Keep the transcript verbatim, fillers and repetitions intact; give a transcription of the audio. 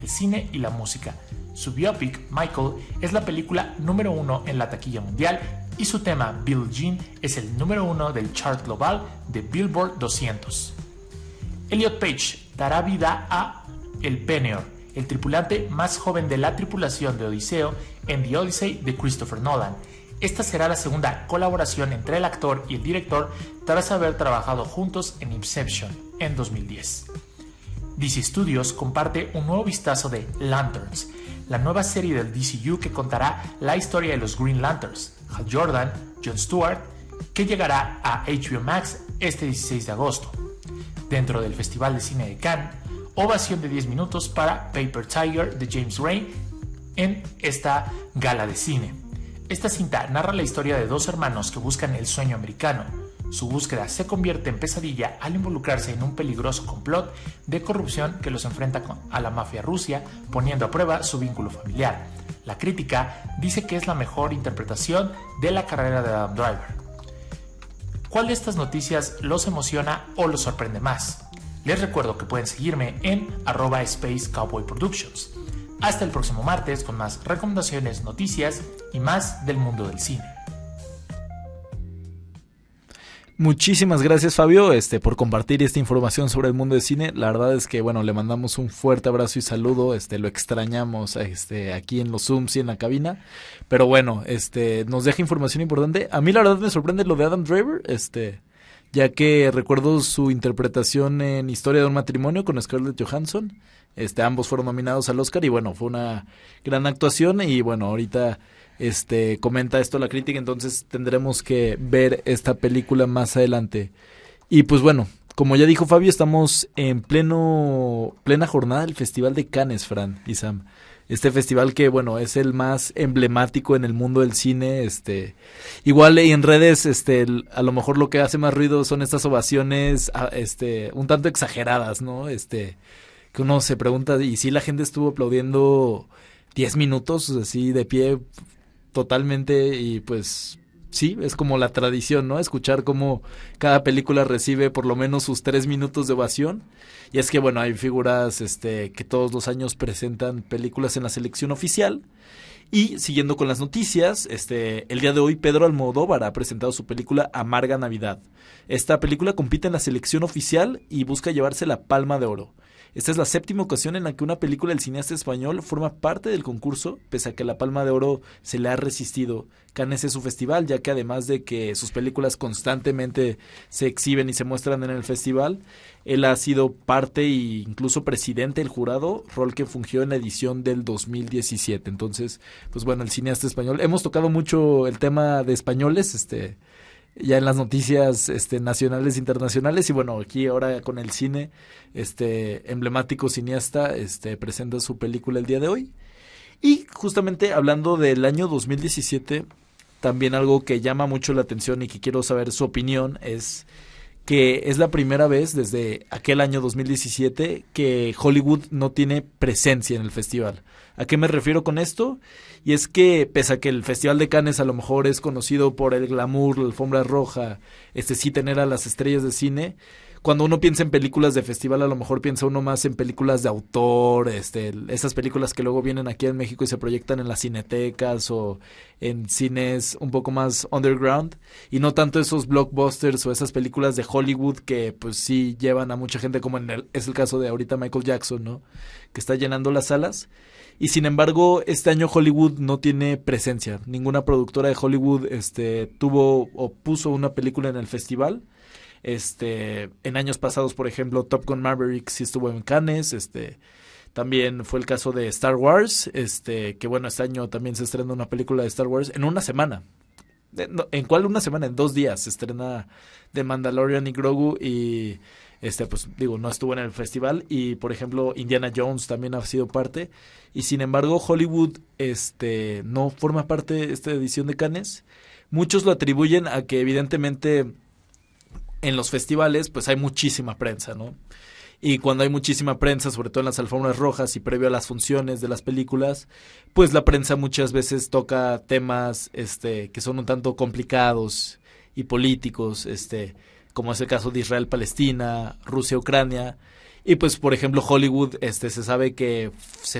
el cine y la música. Su biopic, Michael, es la película número uno en la taquilla mundial y su tema, Billie Jean, es el número uno del chart global de Billboard doscientos. Elliot Page dará vida a el Penor, el tripulante más joven de la tripulación de Odiseo en The Odyssey de Christopher Nolan. Esta será la segunda colaboración entre el actor y el director tras haber trabajado juntos en Inception en dos mil diez. D C Studios comparte un nuevo vistazo de Lanterns, la nueva serie del D C U que contará la historia de los Green Lanterns, Hal Jordan, Jon Stewart, que llegará a H B O Max este dieciséis de agosto. Dentro del Festival de Cine de Cannes, ovación de diez minutos para Paper Tiger de James Ray en esta gala de cine. Esta cinta narra la historia de dos hermanos que buscan el sueño americano. Su búsqueda se convierte en pesadilla al involucrarse en un peligroso complot de corrupción que los enfrenta a la mafia rusa, poniendo a prueba su vínculo familiar. La crítica dice que es la mejor interpretación de la carrera de Adam Driver. ¿Cuál de estas noticias los emociona o los sorprende más? Les recuerdo que pueden seguirme en arroba Space Cowboy Productions. Hasta el próximo martes con más recomendaciones, noticias y más del mundo del cine. Muchísimas gracias, Fabio, este, por compartir esta información sobre el mundo del cine. La verdad es que, bueno, le mandamos un fuerte abrazo y saludo, este, lo extrañamos, este, aquí en los Zooms y en la cabina, pero bueno, este, nos deja información importante. A mí la verdad me sorprende lo de Adam Driver, este, ya que recuerdo su interpretación en Historia de un matrimonio con Scarlett Johansson. Este, ambos fueron nominados al Oscar y bueno, fue una gran actuación y bueno, ahorita este comenta esto la crítica, entonces tendremos que ver esta película más adelante. Y pues bueno, como ya dijo Fabio, estamos en pleno plena jornada del Festival de Cannes, Fran y Sam. Este festival que, bueno, es el más emblemático en el mundo del cine, este, igual en redes, este, a lo mejor lo que hace más ruido son estas ovaciones, este, un tanto exageradas, ¿no? Este, que uno se pregunta, y si la gente estuvo aplaudiendo diez minutos, así, de pie, totalmente, y pues, sí, es como la tradición, ¿no? Escuchar cómo cada película recibe por lo menos sus tres minutos de ovación. Y es que, bueno, hay figuras este, que todos los años presentan películas en la selección oficial. Y siguiendo con las noticias, este, el día de hoy Pedro Almodóvar ha presentado su película Amarga Navidad. Esta película compite en la selección oficial y busca llevarse la Palma de Oro. Esta es la séptima ocasión en la que una película del cineasta español forma parte del concurso, pese a que la Palma de Oro se le ha resistido. Cannes es su festival, ya que además de que sus películas constantemente se exhiben y se muestran en el festival, él ha sido parte e incluso presidente del jurado, rol que fungió en la edición del dos mil diecisiete. Entonces, pues bueno, el cineasta español. Hemos tocado mucho el tema de españoles, este... ya en las noticias este, nacionales e internacionales, y bueno, aquí ahora con el cine, este emblemático cineasta este, presenta su película el día de hoy. Y justamente hablando del año dos mil diecisiete, también algo que llama mucho la atención y que quiero saber su opinión es que es la primera vez desde aquel año dos mil diecisiete que Hollywood no tiene presencia en el festival. ¿A qué me refiero con esto? Y es que pese a que el Festival de Cannes a lo mejor es conocido por el glamour, la alfombra roja, este sí tener a las estrellas de cine, cuando uno piensa en películas de festival a lo mejor piensa uno más en películas de autor, este, esas películas que luego vienen aquí en México y se proyectan en las cinetecas o en cines un poco más underground, y no tanto esos blockbusters o esas películas de Hollywood que pues sí llevan a mucha gente, como en el, es el caso de ahorita Michael Jackson, ¿no? Que está llenando las salas. Y sin embargo, este año Hollywood no tiene presencia. Ninguna productora de Hollywood este, tuvo o puso una película en el festival. Este, en años pasados, por ejemplo, Top Gun Maverick sí estuvo en Cannes. Este, también fue el caso de Star Wars, este, que bueno, este año también se estrena una película de Star Wars en una semana. ¿En cuál una semana? En dos días se estrena The Mandalorian y Grogu, y este pues digo, no estuvo en el festival. Y por ejemplo Indiana Jones también ha sido parte, y sin embargo Hollywood este no forma parte de esta edición de Cannes. Muchos lo atribuyen a que evidentemente en los festivales pues hay muchísima prensa, ¿no? Y cuando hay muchísima prensa, sobre todo en las alfombras rojas y previo a las funciones de las películas, pues la prensa muchas veces toca temas este que son un tanto complicados y políticos, este como es el caso de Israel-Palestina, Rusia-Ucrania, Y pues, por ejemplo, Hollywood, este, se sabe que se